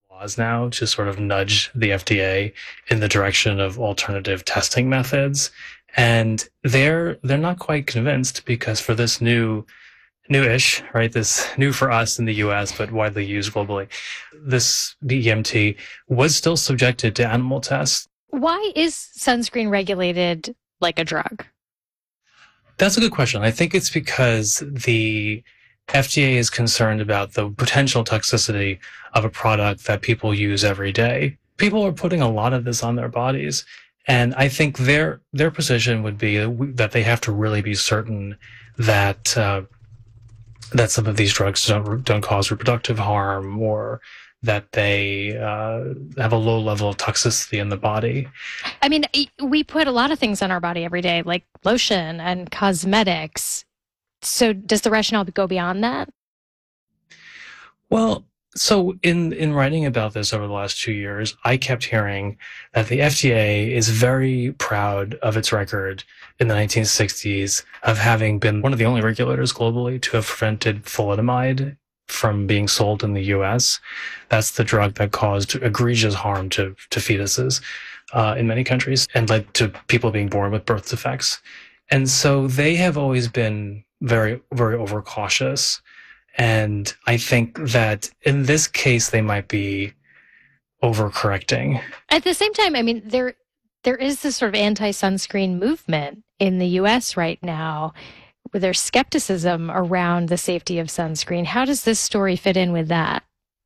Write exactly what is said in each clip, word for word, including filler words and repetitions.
laws now to sort of nudge the F D A in the direction of alternative testing methods. And they're they're not quite convinced because for this new newish, right, this new for us in the U S, but widely used globally, this B E M T was still subjected to animal tests. Why is sunscreen regulated like a drug? That's a good question. I think it's because the F D A is concerned about the potential toxicity of a product that people use every day. People are putting a lot of this on their bodies. And I think their their position would be that they have to really be certain that uh, that some of these drugs don't don't cause reproductive harm, or that they uh, have a low level of toxicity in the body. I mean, we put a lot of things on our body every day, like lotion and cosmetics. So does the rationale go beyond that? Well, so in, in writing about this over the last two years, I kept hearing that the F D A is very proud of its record in the nineteen sixties of having been one of the only regulators globally to have prevented thalidomide from being sold in the U S. That's the drug that caused egregious harm to, to fetuses uh, in many countries and led to people being born with birth defects. And so they have always been very, very overcautious. And I think that in this case, they might be overcorrecting. At the same time, I mean, there there is this sort of anti-sunscreen movement in the U S right now, where there's skepticism around the safety of sunscreen. How does this story fit in with that?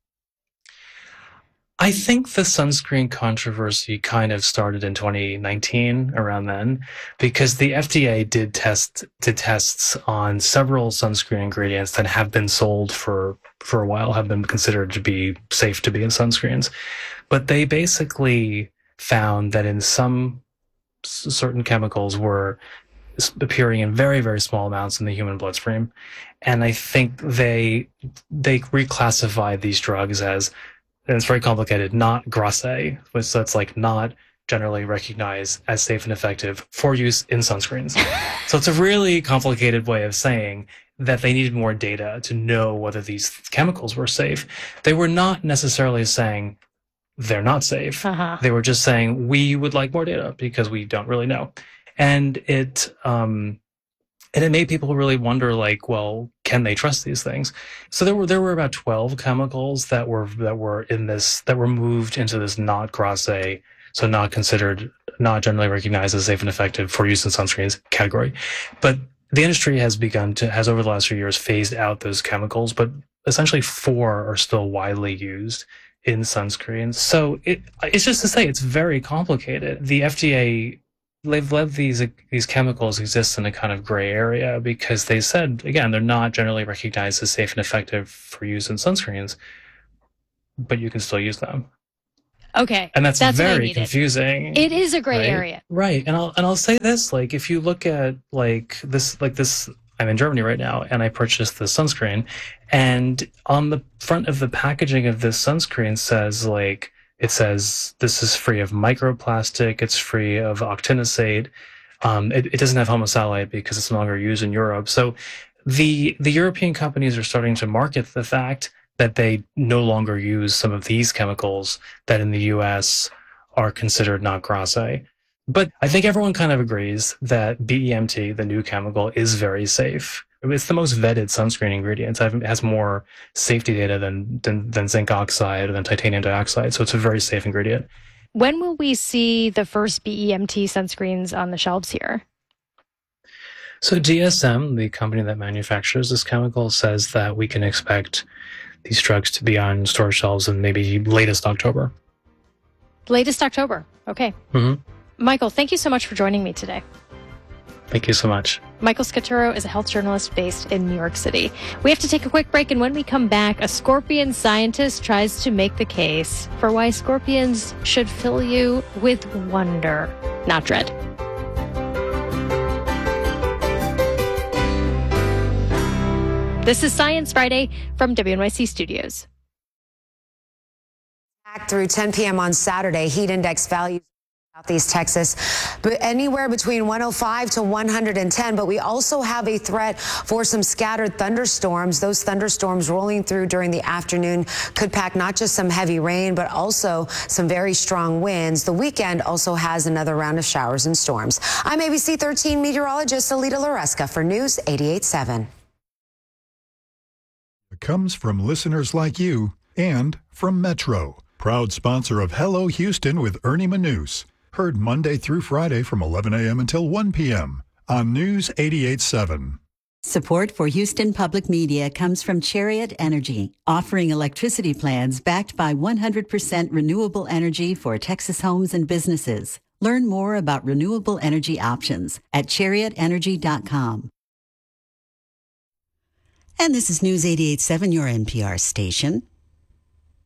I think the sunscreen controversy kind of started in twenty nineteen, around then, because the F D A did test did tests on several sunscreen ingredients that have been sold for for a while, have been considered to be safe to be in sunscreens, but they basically found that in some certain chemicals were appearing in very, very small amounts in the human bloodstream, and I think they they reclassified these drugs as, and it's very complicated, not grasse, so it's like not generally recognized as safe and effective for use in sunscreens. So it's a really complicated way of saying that they needed more data to know whether these chemicals were safe. They were not necessarily saying they're not safe. Uh-huh. They were just saying we would like more data because we don't really know. And it um, and it made people really wonder, like, well, can they trust these things? So there were there were about twelve chemicals that were that were in this that were moved into this not grasse, so not considered, not generally recognized as safe and effective for use in sunscreens category. But the industry has begun to has over the last few years phased out those chemicals, but essentially four are still widely used in sunscreens. So it it's just to say it's very complicated. The F D A, they've let these these chemicals exist in a kind of gray area because they said, again, they're not generally recognized as safe and effective for use in sunscreens, but you can still use them. Okay. And that's, that's very confusing. It is a gray right? area. Right. And I'll and I'll say this, like, if you look at like this like this I'm in Germany right now, and I purchased this sunscreen, and on the front of the packaging of this sunscreen says, like, it says this is free of microplastic, it's free of octinosate, um, it, it doesn't have homosalate because it's no longer used in Europe. So the the European companies are starting to market the fact that they no longer use some of these chemicals that in the U S are considered not grasse. But I think everyone kind of agrees that B E M T, the new chemical, is very safe. It's the most vetted sunscreen ingredient. It has more safety data than, than, than zinc oxide or than titanium dioxide. So it's a very safe ingredient. When will we see the first B E M T sunscreens on the shelves here? So D S M, the company that manufactures this chemical, says that we can expect these drugs to be on store shelves in maybe latest October. Latest October. Okay. Mm-hmm. Michael, thank you so much for joining me today. Thank you so much. Michael Scaturo is a health journalist based in New York City. We have to take a quick break, and when we come back, a scorpion scientist tries to make the case for why scorpions should fill you with wonder, not dread. This is Science Friday from W N Y C Studios. Through ten p.m. on Saturday, heat index values Southeast Texas, but anywhere between one oh five to one hundred ten. But we also have a threat for some scattered thunderstorms. Those thunderstorms rolling through during the afternoon could pack not just some heavy rain, but also some very strong winds. The weekend also has another round of showers and storms. I'm A B C thirteen meteorologist Alita Loresca for News eighty-eight seven. It comes from listeners like you and from Metro, proud sponsor of Hello Houston with Ernie Manous. Heard Monday through Friday from eleven a.m. until one p.m. on News eighty-eight seven. Support for Houston Public Media comes from Chariot Energy, offering electricity plans backed by one hundred percent renewable energy for Texas homes and businesses. Learn more about renewable energy options at chariot energy dot com. And this is News eighty-eight seven, your N P R station.